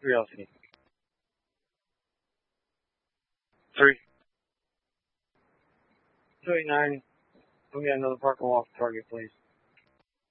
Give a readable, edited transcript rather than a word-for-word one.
3LC. 3. 289. Let me get another park off target, please.